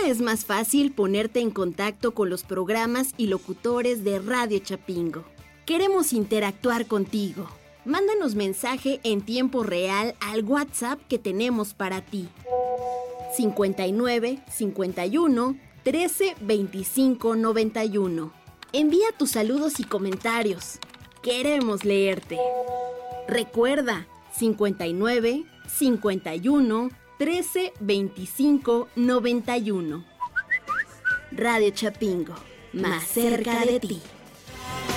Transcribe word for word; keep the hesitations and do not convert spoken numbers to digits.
Ahora es más fácil ponerte en contacto con los programas y locutores de Radio Chapingo. Queremos interactuar contigo. Mándanos mensaje en tiempo real al WhatsApp que tenemos para ti. cincuenta y nueve, cincuenta y uno, trece, veinticinco, noventa y uno. Envía tus saludos y comentarios. Queremos leerte. Recuerda, cincuenta y nueve, cincuenta y uno, trece, veinticinco, noventa y uno. Radio Chapingo, más cerca de ti.